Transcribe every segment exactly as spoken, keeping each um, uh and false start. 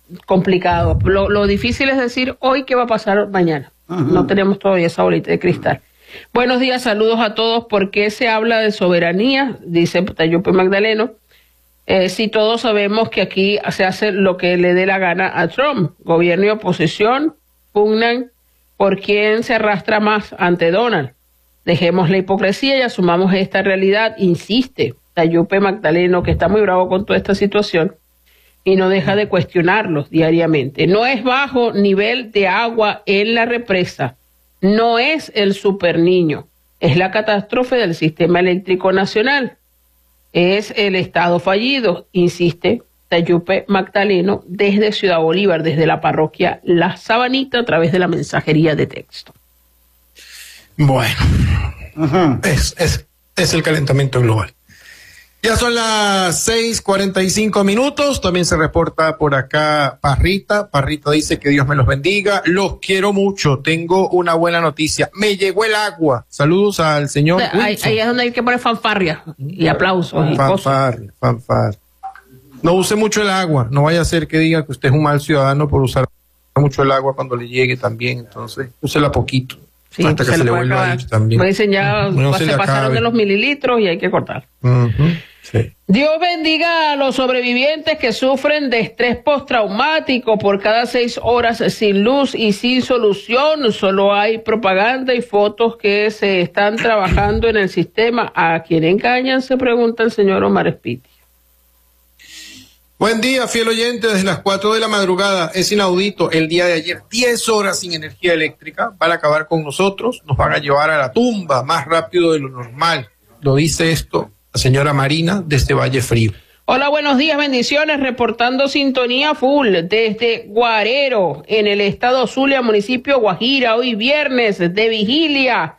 complicado. Lo, lo difícil es decir hoy qué va a pasar mañana. Uh-huh. No tenemos todavía esa bolita de cristal. Buenos días, saludos a todos. ¿Por qué se habla de soberanía? Dice Tayupe Magdaleno. Eh, si todos sabemos que aquí se hace lo que le dé la gana a Trump. Gobierno y oposición pugnan por quién se arrastra más ante Donald. Dejemos la hipocresía y asumamos esta realidad, insiste Tayupe Magdaleno, que está muy bravo con toda esta situación y no deja de cuestionarlos diariamente. No es bajo nivel de agua en la represa, no es el super niño, es la catástrofe del sistema eléctrico nacional. Es el Estado fallido, insiste Tayupe Magdaleno desde Ciudad Bolívar, desde la parroquia La Sabanita, a través de la mensajería de texto. Bueno, uh-huh. es, es, es el calentamiento global. Ya son las seis cuarenta y cinco minutos, también se reporta por acá Parrita. Parrita dice que Dios me los bendiga, los quiero mucho, tengo una buena noticia, me llegó el agua. Saludos al señor o sea, ahí, ahí es donde hay que poner fanfarria y aplausos. Y fanfarria, fanfarria. No use mucho el agua, no vaya a ser que diga que usted es un mal ciudadano por usar mucho el agua cuando le llegue también, entonces úsela poquito. Sí, hasta que se, se le vuelva a ir también. Me dicen ya, no se, se pasaron de los mililitros y hay que cortar. Uh-huh. Sí. Dios bendiga a los sobrevivientes que sufren de estrés postraumático por cada seis horas sin luz y sin solución. Solo hay propaganda y fotos que se están trabajando en el sistema. ¿A quién engañan? Se pregunta el señor Omar Espiti. Buen día, fiel oyente, desde las cuatro de la madrugada. Es inaudito el día de ayer, diez horas sin energía eléctrica. Van a acabar con nosotros, nos van a llevar a la tumba más rápido de lo normal. Lo dice esto la señora Marina desde Valle Frío. Hola, buenos días, bendiciones, reportando sintonía full desde Guarero, en el estado Zulia, municipio Guajira, hoy viernes de vigilia,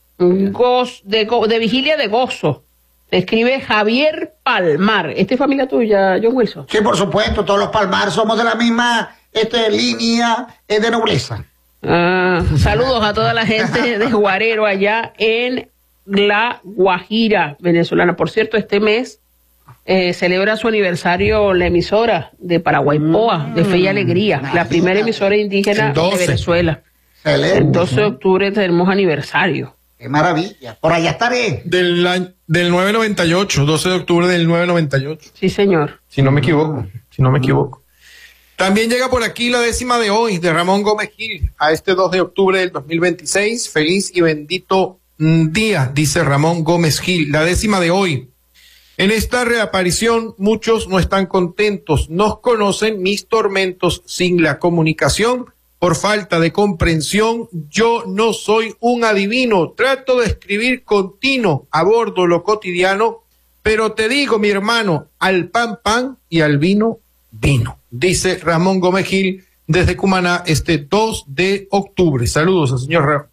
goz, de, de vigilia de gozo. Escribe Javier Palmar. ¿Esta es familia tuya, John Wilson? Sí, por supuesto, todos los Palmar somos de la misma este, línea eh, de nobleza. Ah, saludos a toda la gente de Guarero allá en la Guajira venezolana. Por cierto, este mes eh, celebra su aniversario la emisora de Paraguaypoa, mm, de Fe y Alegría, imagínate. La primera emisora indígena de Venezuela. Excelente. El doce de octubre tenemos aniversario. ¡Qué maravilla! Por allá estaré. Del, del nueve noventa y ocho, doce de octubre del nueve noventa y ocho. Sí, señor. Si no me equivoco, si no me equivoco. También llega por aquí la décima de hoy de Ramón Gómez Gil a este dos de octubre del dos mil veintiséis. Feliz y bendito día, dice Ramón Gómez Gil. La décima de hoy. En esta reaparición muchos no están contentos, nos conocen mis tormentos sin la comunicación. Por falta de comprensión, yo no soy un adivino. Trato de escribir continuo, abordo lo cotidiano, pero te digo, mi hermano, al pan, pan y al vino, vino. Dice Ramón Gómez Gil desde Cumaná este dos de octubre. Saludos al señor Ramón.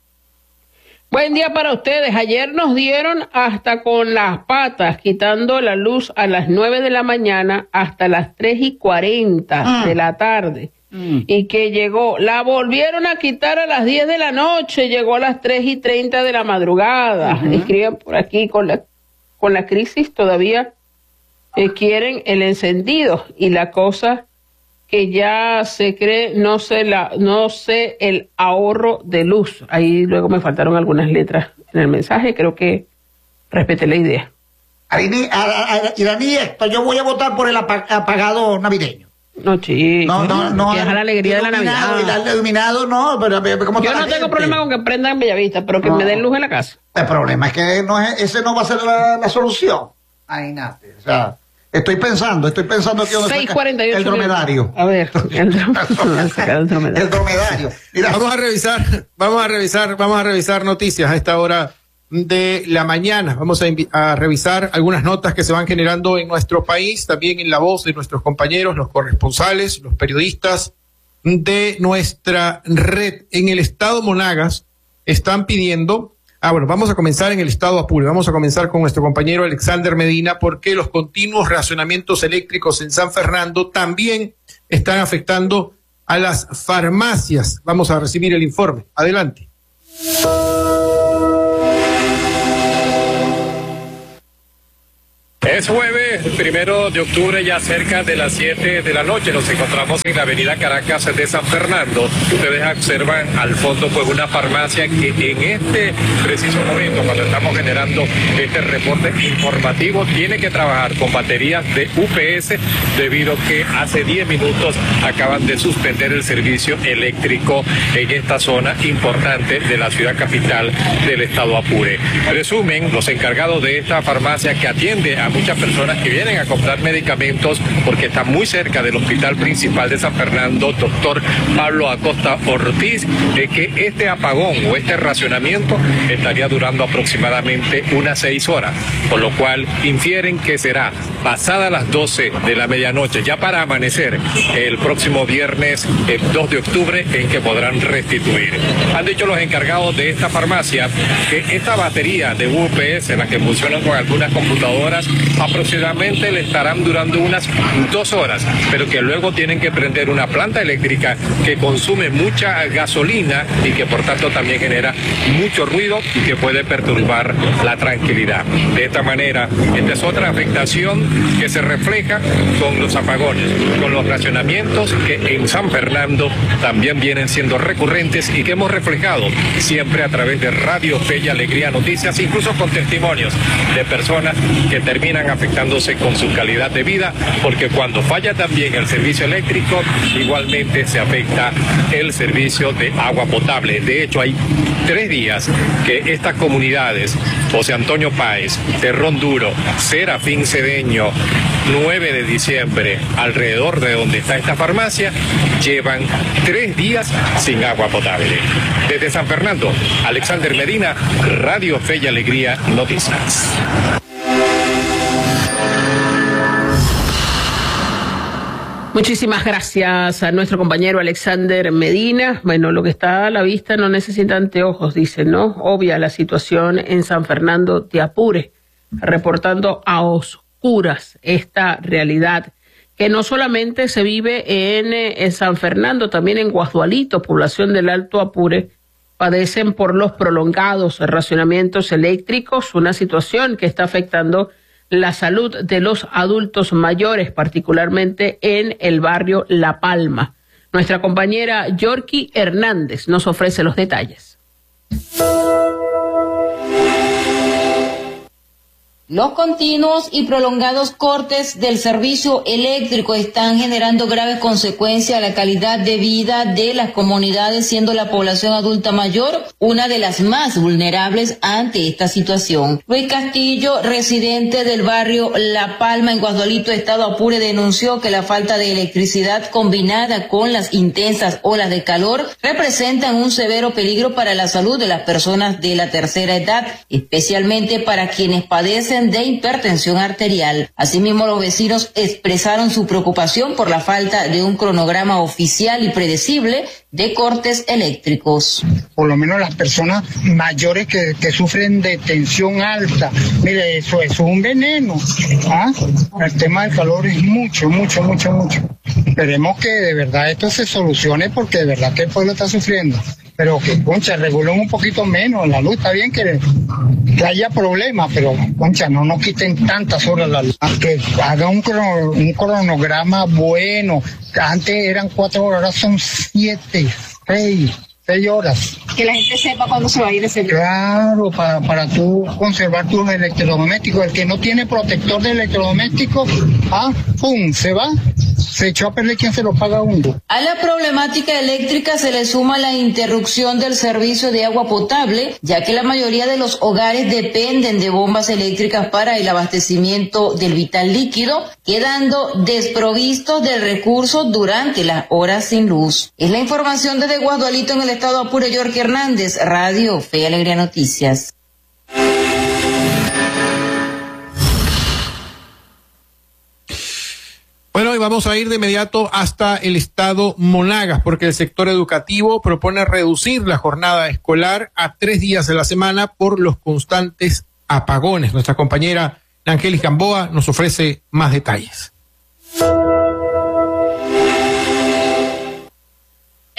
Buen día para ustedes. Ayer nos dieron hasta con las patas, quitando la luz a las nueve de la mañana hasta las tres y cuarenta ah. de la tarde. Y que llegó, la volvieron a quitar a las diez de la noche, llegó a las tres y treinta de la madrugada. Uh-huh. Escriben por aquí, con la, con la crisis todavía eh, quieren el encendido y la cosa que ya se cree, no sé, la, no sé el ahorro de luz. Ahí luego me faltaron algunas letras en el mensaje, creo que respeté la idea. Iraní, esto, yo voy a votar por el apagado navideño. No, chico. No, no, no. Que es la alegría de la Navidad. El iluminado, no, pero ¿cómo yo no tengo gente? Problema con que prendan Bellavista, pero que no. me den luz en la casa. El problema es que no es, ese no va a ser la, la solución. Ay, Nate. O sea, estoy pensando, estoy pensando que seis cuarenta y ocho el dromedario. A ver, el, drom el dromedario. El dromedario. Mira. Vamos a revisar, vamos a revisar, vamos a revisar noticias a esta hora de la mañana. Vamos a, a revisar algunas notas que se van generando en nuestro país, también en la voz de nuestros compañeros, los corresponsales, los periodistas de nuestra red. En el estado Monagas están pidiendo, ah bueno, vamos a comenzar en el estado Apure, vamos a comenzar con nuestro compañero Alexander Medina, porque los continuos racionamientos eléctricos en San Fernando también están afectando a las farmacias. Vamos a recibir el informe. Adelante. Es jueves, primero de octubre, ya cerca de las siete de la noche. Nos encontramos en la avenida Caracas de San Fernando. Ustedes observan al fondo pues una farmacia que en este preciso momento, cuando estamos generando este reporte informativo, tiene que trabajar con baterías de U P S debido a que hace diez minutos acaban de suspender el servicio eléctrico en esta zona importante de la ciudad capital del estado Apure. Presumen los encargados de esta farmacia, que atiende a muchas personas que vienen a comprar medicamentos porque está muy cerca del hospital principal de San Fernando, doctor Pablo Acosta Ortiz, de que este apagón o este racionamiento estaría durando aproximadamente unas seis horas, por lo cual infieren que será pasada las doce de la medianoche, ya para amanecer el próximo viernes, el dos de octubre, en que podrán restituir. Han dicho los encargados de esta farmacia que esta batería de U P S, las que funcionan con algunas computadoras, aproximadamente le estarán durando unas dos horas, pero que luego tienen que prender una planta eléctrica que consume mucha gasolina y que por tanto también genera mucho ruido y que puede perturbar la tranquilidad. De esta manera, esta es otra afectación que se refleja con los apagones, con los racionamientos que en San Fernando también vienen siendo recurrentes y que hemos reflejado siempre a través de Radio Fe y Alegría Noticias, incluso con testimonios de personas que terminan afectándose con su calidad de vida, porque cuando falla también el servicio eléctrico, igualmente se afecta el servicio de agua potable. De hecho, hay tres días que estas comunidades, José Antonio Páez, Terrón Duro, Serafín Cedeño, nueve de diciembre, alrededor de donde está esta farmacia, llevan tres días sin agua potable. Desde San Fernando, Alexander Medina, Radio Fe y Alegría Noticias. Muchísimas gracias a nuestro compañero Alexander Medina. Bueno, lo que está a la vista no necesita anteojos, dicen, ¿no? Obvia la situación en San Fernando de Apure, reportando a oscuras esta realidad que no solamente se vive en, en San Fernando, también en Guasdualito, población del Alto Apure, padecen por los prolongados racionamientos eléctricos, una situación que está afectando la salud de los adultos mayores, particularmente en el barrio La Palma. Nuestra compañera Yorky Hernández nos ofrece los detalles. Los continuos y prolongados cortes del servicio eléctrico están generando graves consecuencias a la calidad de vida de las comunidades, siendo la población adulta mayor una de las más vulnerables ante esta situación. Luis Castillo, residente del barrio La Palma en Guasdualito, estado Apure, denunció que la falta de electricidad combinada con las intensas olas de calor representan un severo peligro para la salud de las personas de la tercera edad, especialmente para quienes padecen de hipertensión arterial. Asimismo, los vecinos expresaron su preocupación por la falta de un cronograma oficial y predecible de cortes eléctricos. Por lo menos las personas mayores que, que sufren de tensión alta, mire, eso, eso es un veneno. ¿Ah? El tema del calor es mucho, mucho, mucho, mucho. Esperemos que de verdad esto se solucione, porque de verdad que el pueblo está sufriendo. Pero que, concha, regulen un poquito menos la luz. Está bien que, que haya problemas, pero, concha, no nos quiten tantas horas la luz. Que haga un, crono, un cronograma bueno. Antes eran cuatro horas, ahora son siete, seis, seis horas. Que la gente sepa cuándo se va a ir ese día. Claro, para, para tú conservar tus electrodomésticos. El que no tiene protector de electrodomésticos, ah, pum, se va. Se echó a perder, ¿quién se lo paga uno? A la problemática eléctrica se le suma la interrupción del servicio de agua potable, ya que la mayoría de los hogares dependen de bombas eléctricas para el abastecimiento del vital líquido, quedando desprovistos del recurso durante las horas sin luz. Es la información desde Guasdualito en el estado Apure. Yorky Hernández, Radio Fe y Alegría Noticias. Bueno, y vamos a ir de inmediato hasta el estado Monagas, porque el sector educativo propone reducir la jornada escolar a tres días de la semana por los constantes apagones. Nuestra compañera Angélica Gamboa nos ofrece más detalles.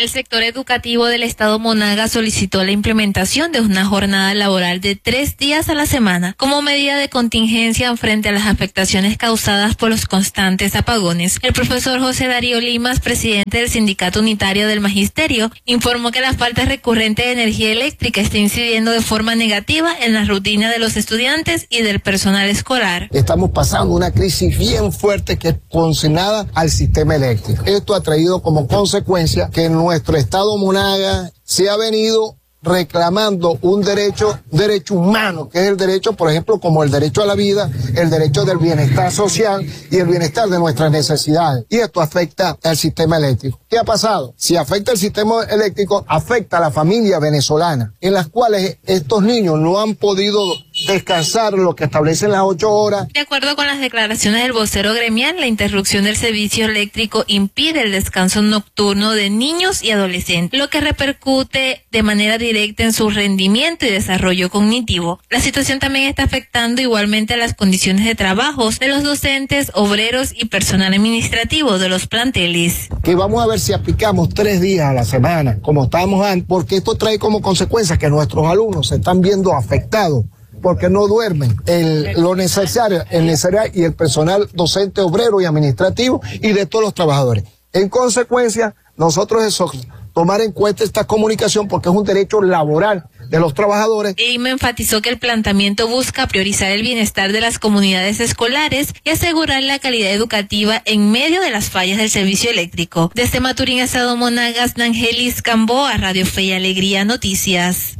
El sector educativo del estado Monagas solicitó la implementación de una jornada laboral de tres días a la semana como medida de contingencia frente a las afectaciones causadas por los constantes apagones. El profesor José Darío Limas, presidente del Sindicato Unitario del Magisterio, informó que la falta recurrente de energía eléctrica está incidiendo de forma negativa en la rutina de los estudiantes y del personal escolar. Estamos pasando una crisis bien fuerte que es consignada al sistema eléctrico. Esto ha traído como consecuencia que en nuestro estado Monagas se ha venido reclamando un derecho, derecho humano, que es el derecho, por ejemplo, como el derecho a la vida, el derecho del bienestar social y el bienestar de nuestras necesidades. Y esto afecta al sistema eléctrico. ¿Qué ha pasado? Si afecta el sistema eléctrico, afecta a la familia venezolana, en las cuales estos niños no han podido descansar lo que establecen las ocho horas. De acuerdo con las declaraciones del vocero gremial, la interrupción del servicio eléctrico impide el descanso nocturno de niños y adolescentes, lo que repercute de manera directa en su rendimiento y desarrollo cognitivo. La situación también está afectando igualmente a las condiciones de trabajo de los docentes, obreros y personal administrativo de los planteles. Que vamos a ver si aplicamos tres días a la semana, como estábamos antes, porque esto trae como consecuencia que nuestros alumnos se están viendo afectados porque no duermen el, lo necesario, el necesario y el personal docente, obrero y administrativo y de todos los trabajadores. En consecuencia, nosotros eso, tomar en cuenta esta comunicación porque es un derecho laboral de los trabajadores. Y me enfatizó que el planteamiento busca priorizar el bienestar de las comunidades escolares y asegurar la calidad educativa en medio de las fallas del servicio eléctrico. Desde Maturín, estado Monagas, Nangelis Gamboa, Radio Fe y Alegría Noticias.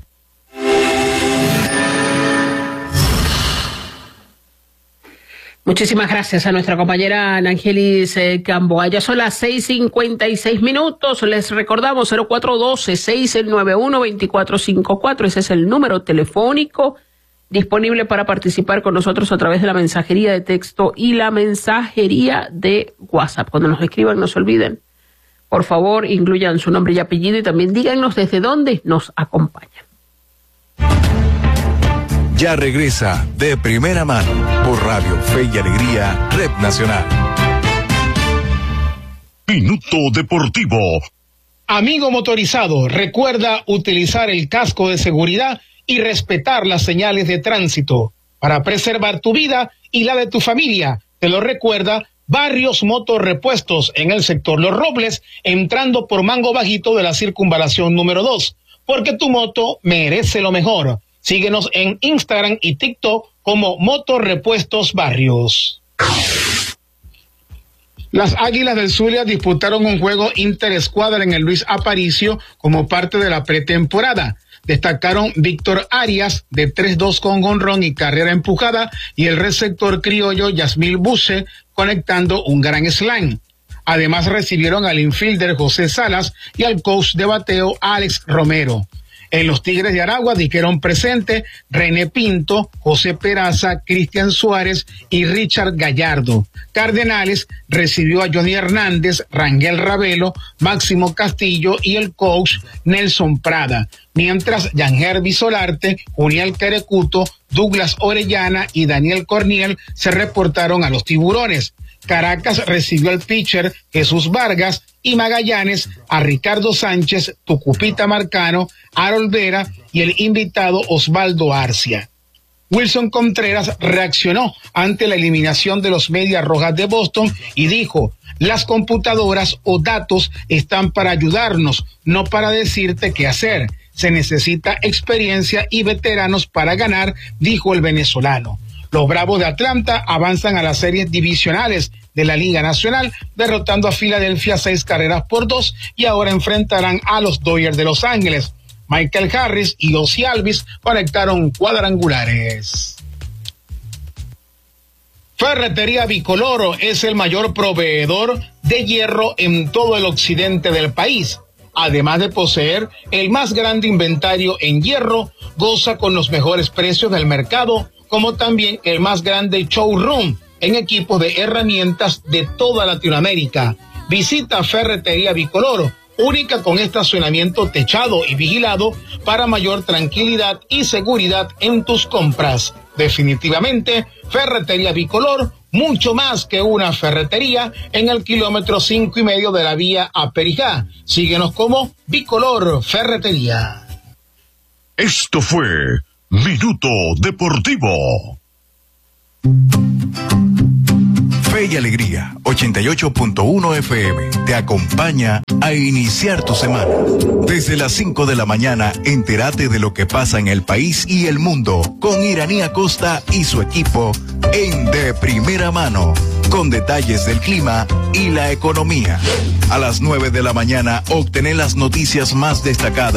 Muchísimas gracias a nuestra compañera Nangelis eh, Gamboa. Ya son las seis cincuenta y seis minutos. Les recordamos cero cuatro uno dos, seis nueve uno, dos cuatro cinco cuatro. Ese es el número telefónico disponible para participar con nosotros a través de la mensajería de texto y la mensajería de WhatsApp. Cuando nos escriban, no se olviden. Por favor, incluyan su nombre y apellido y también díganos desde dónde nos acompañan. Ya regresa De Primera Mano por Radio Fe y Alegría, Red Nacional. Minuto Deportivo. Amigo motorizado, recuerda utilizar el casco de seguridad y respetar las señales de tránsito para preservar tu vida y la de tu familia. Te lo recuerda Barrios Motorrepuestos en el sector Los Robles, entrando por Mango Bajito de la circunvalación número dos, porque tu moto merece lo mejor. Síguenos en Instagram y TikTok como Motorrepuestos Barrios. Las Águilas del Zulia disputaron un juego interescuadra en el Luis Aparicio como parte de la pretemporada. Destacaron Víctor Arias, de tres dos con jonrón y carrera empujada, y el receptor criollo Yasmil Buse, conectando un gran slam. Además recibieron al infielder José Salas y al coach de bateo Alex Romero. En los Tigres de Aragua dijeron presente René Pinto, José Peraza, Cristian Suárez y Richard Gallardo. Cardenales recibió a Johnny Hernández, Rangel Ravelo, Máximo Castillo y el coach Nelson Prada. Mientras Yangervi Solarte, Juniel Carecuto, Douglas Orellana y Daniel Corniel se reportaron a los Tiburones. Caracas recibió al pitcher Jesús Vargas y Magallanes a Ricardo Sánchez, Tucupita Marcano, Harold Vera y el invitado Osvaldo Arcia. Wilson Contreras reaccionó ante la eliminación de los Medias Rojas de Boston y dijo: las computadoras o datos están para ayudarnos, no para decirte qué hacer. Se necesita experiencia y veteranos para ganar, dijo el venezolano. Los Bravos de Atlanta avanzan a las series divisionales de la Liga Nacional, derrotando a Filadelfia seis carreras por dos y ahora enfrentarán a los Dodgers de Los Ángeles. Michael Harris y Ozzie Alvis conectaron cuadrangulares. Ferretería Bicoloro es el mayor proveedor de hierro en todo el occidente del país. Además de poseer el más grande inventario en hierro, goza con los mejores precios del mercado, como también el más grande showroom en equipos de herramientas de toda Latinoamérica. Visita Ferretería Bicoloro, única con estacionamiento techado y vigilado para mayor tranquilidad y seguridad en tus compras. Definitivamente, Ferretería Bicolor, mucho más que una ferretería en el kilómetro cinco y medio de la vía a Perijá. Síguenos como Bicolor Ferretería. Esto fue Minuto Deportivo. Fe y Alegría, ochenta y ocho punto uno F M, te acompaña a iniciar tu semana. Desde las cinco de la mañana, entérate de lo que pasa en el país y el mundo con Iranía Costa y su equipo en De Primera Mano, con detalles del clima y la economía. A las nueve de la mañana, obtener las noticias más destacadas